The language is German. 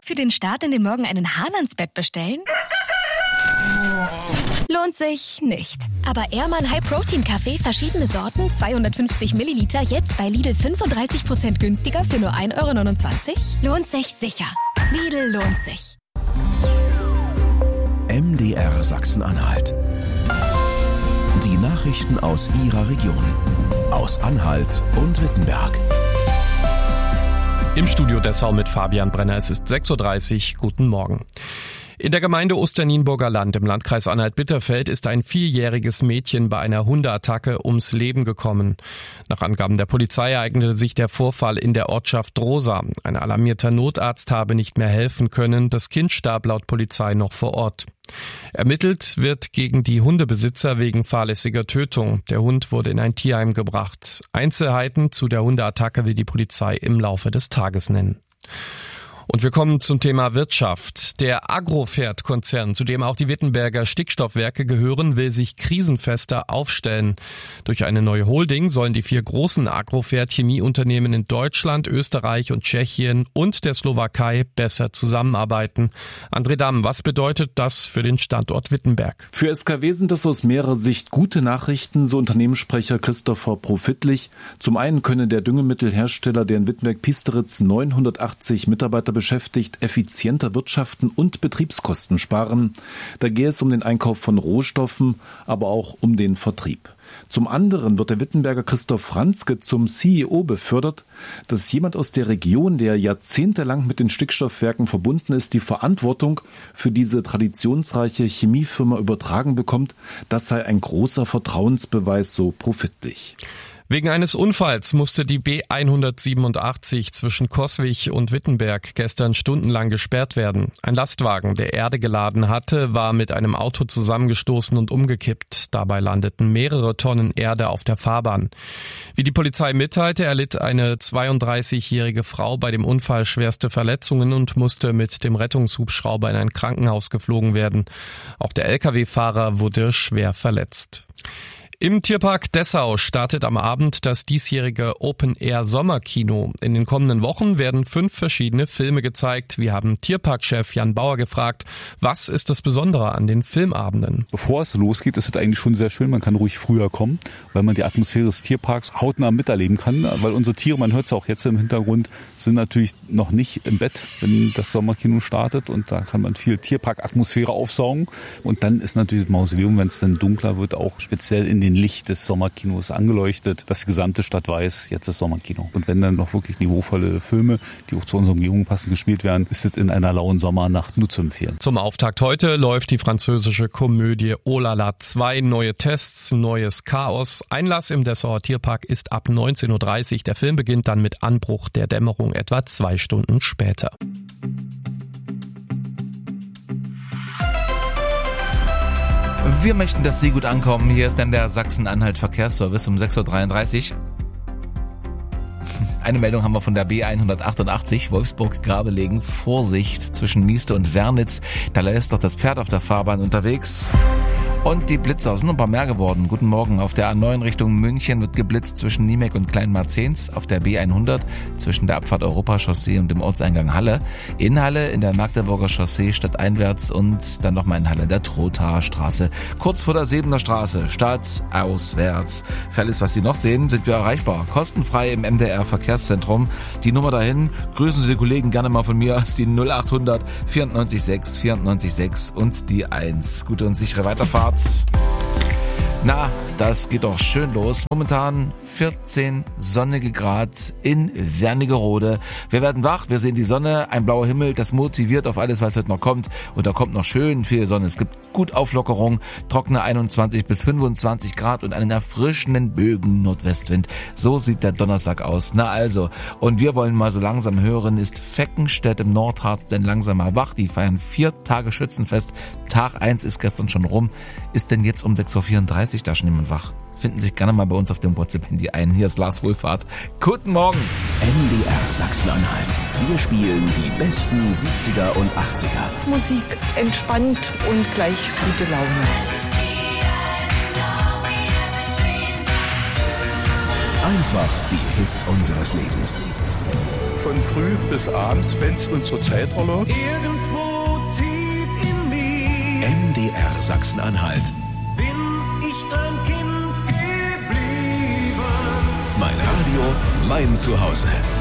Für den Start in den Morgen einen Hahn ans Bett bestellen? Lohnt sich nicht. Aber Ehrmann High Protein Kaffee, verschiedene Sorten, 250 Milliliter, jetzt bei Lidl 35% günstiger für nur 1,29 €? Lohnt sich sicher. Lidl lohnt sich. MDR Sachsen-Anhalt. Die Nachrichten aus Ihrer Region. Aus Anhalt und Wittenberg. Im Studio Dessau mit Fabian Brenner. Es ist 6:30 Uhr. Guten Morgen. In der Gemeinde Osternienburger Land im Landkreis Anhalt-Bitterfeld ist ein 4-jähriges Mädchen bei einer Hundeattacke ums Leben gekommen. Nach Angaben der Polizei ereignete sich der Vorfall in der Ortschaft Rosa. Ein alarmierter Notarzt habe nicht mehr helfen können. Das Kind starb laut Polizei noch vor Ort. Ermittelt wird gegen die Hundebesitzer wegen fahrlässiger Tötung. Der Hund wurde in ein Tierheim gebracht. Einzelheiten zu der Hundeattacke will die Polizei im Laufe des Tages nennen. Und wir kommen zum Thema Wirtschaft. Der Agrofert-Konzern, zu dem auch die Wittenberger Stickstoffwerke gehören, will sich krisenfester aufstellen. Durch eine neue Holding sollen die 4 großen Agrofert-Chemieunternehmen in Deutschland, Österreich und Tschechien und der Slowakei besser zusammenarbeiten. André Damm, was bedeutet das für den Standort Wittenberg? Für SKW sind das aus mehrerer Sicht gute Nachrichten, so Unternehmenssprecher Christopher Profitlich. Zum einen könne der Düngemittelhersteller, der in Wittenberg-Piesteritz 980 Mitarbeiter beschäftigt, effizienter wirtschaften und Betriebskosten sparen. Da gehe es um den Einkauf von Rohstoffen, aber auch um den Vertrieb. Zum anderen wird der Wittenberger Christoph Franzke zum CEO befördert, dass jemand aus der Region, der jahrzehntelang mit den Stickstoffwerken verbunden ist, die Verantwortung für diese traditionsreiche Chemiefirma übertragen bekommt. Das sei ein großer Vertrauensbeweis, so Profitlich. Wegen eines Unfalls musste die B187 zwischen Coswig und Wittenberg gestern stundenlang gesperrt werden. Ein Lastwagen, der Erde geladen hatte, war mit einem Auto zusammengestoßen und umgekippt. Dabei landeten mehrere Tonnen Erde auf der Fahrbahn. Wie die Polizei mitteilte, erlitt eine 32-jährige Frau bei dem Unfall schwerste Verletzungen und musste mit dem Rettungshubschrauber in ein Krankenhaus geflogen werden. Auch der Lkw-Fahrer wurde schwer verletzt. Im Tierpark Dessau startet am Abend das diesjährige Open-Air-Sommerkino. In den kommenden Wochen werden 5 verschiedene Filme gezeigt. Wir haben Tierparkchef Jan Bauer gefragt, was ist das Besondere an den Filmabenden? Bevor es losgeht, ist es eigentlich schon sehr schön. Man kann ruhig früher kommen, weil man die Atmosphäre des Tierparks hautnah miterleben kann. Weil unsere Tiere, man hört es auch jetzt im Hintergrund, sind natürlich noch nicht im Bett, wenn das Sommerkino startet. Und da kann man viel Tierpark-Atmosphäre aufsaugen. Und dann ist natürlich das Mausoleum, wenn es dann dunkler wird, auch speziell in den Licht des Sommerkinos angeleuchtet, dass die gesamte Stadt weiß, jetzt ist Sommerkino. Und wenn dann noch wirklich niveauvolle Filme, die auch zu unserer Umgebung passen, gespielt werden, ist es in einer lauen Sommernacht nur zu empfehlen. Zum Auftakt heute läuft die französische Komödie Oh la la 2, neue Tests, neues Chaos. Einlass im Dessauer Tierpark ist ab 19:30 Uhr. Der Film beginnt dann mit Anbruch der Dämmerung etwa 2 Stunden später. Wir möchten, dass Sie gut ankommen. Hier ist dann der Sachsen-Anhalt Verkehrsservice um 6:33 Uhr. Eine Meldung haben wir von der B188, Wolfsburg-Grabelegen. Vorsicht zwischen Nieste und Wernitz. Da ist doch das Pferd auf der Fahrbahn unterwegs. Und die Blitze sind noch ein paar mehr geworden. Guten Morgen. Auf der A9 Richtung München wird geblitzt zwischen Niemek und Kleinmarzens. Auf der B100 zwischen der Abfahrt Europa-Chaussee und dem Ortseingang Halle. In Halle in der Magdeburger Chaussee stadteinwärts und dann nochmal in Halle der Trothaer Straße. Kurz vor der Sebener Straße, stadtauswärts. Für alles, was Sie noch sehen, sind wir erreichbar. Kostenfrei im MDR Verkehrszentrum. Die Nummer dahin, grüßen Sie die Kollegen gerne mal von mir, ist die 0800 94 6 94 6 und die 1. Gute und sichere Weiterfahrt. Na, das geht doch schön los. Momentan 14 sonnige Grad in Wernigerode. Wir werden wach, wir sehen die Sonne, ein blauer Himmel, das motiviert auf alles, was heute noch kommt. Und da kommt noch schön viel Sonne. Es gibt gut Auflockerung, trockene 21 bis 25 Grad und einen erfrischenden Bögen-Nordwestwind. So sieht der Donnerstag aus. Na also, und wir wollen mal so langsam hören, ist Feckenstedt im Nordharz denn langsam erwacht? Die feiern 4 Tage Schützenfest. Tag 1 ist gestern schon rum. Ist denn jetzt um 6:34 Uhr da schon jemand wach? Finden sich gerne mal bei uns auf dem WhatsApp-Handy ein. Hier ist Lars Wohlfahrt. Guten Morgen. MDR Sachsen-Anhalt. Wir spielen die besten 70er und 80er. Musik entspannt und gleich gute Laune. Einfach die Hits unseres Lebens. von früh bis abends, wenn es uns zur Zeit erlaubt. Irgendwo tief in mir MDR Sachsen-Anhalt. bin ich ein Kind geblieben. Mein Radio, mein Zuhause.